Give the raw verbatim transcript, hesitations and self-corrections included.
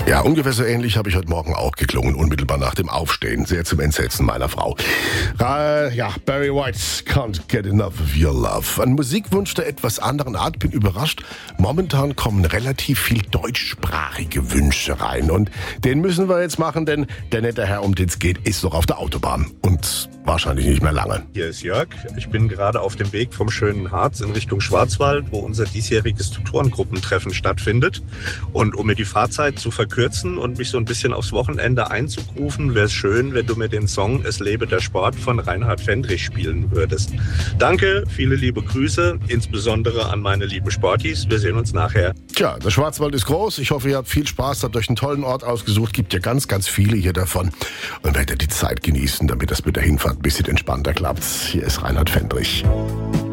Ja, ungefähr so ähnlich habe ich heute Morgen auch geklungen, unmittelbar nach dem Aufstehen, sehr zum Entsetzen meiner Frau. Äh, ja, Barry White, Can't Get Enough of Your Love. Ein Musikwunsch der etwas anderen Art, bin überrascht. Momentan kommen relativ viel deutschsprachige Wünsche rein und den müssen wir jetzt machen, denn der nette Herr, um den es geht, ist noch auf der Autobahn und wahrscheinlich nicht mehr lange. Hier ist Jörg. Ich bin gerade auf dem Weg vom schönen Harz in Richtung Schwarzwald, wo unser diesjähriges Tutorengruppentreffen stattfindet. Und um mir die Fahrzeit zu verkürzen und mich so ein bisschen aufs Wochenende einzugrufen, wäre es schön, wenn du mir den Song Es lebe der Sport von Reinhard Fendrich spielen würdest. Danke, viele liebe Grüße, insbesondere an meine liebe Sportis. Wir sehen uns nachher. Tja, der Schwarzwald ist groß. Ich hoffe, ihr habt viel Spaß, habt euch einen tollen Ort ausgesucht. Gibt ja ganz, ganz viele hier davon. Und werdet die Zeit genießen, damit das mit der Hinfahrt ein bisschen entspannter klappt. Hier ist Reinhard Fendrich.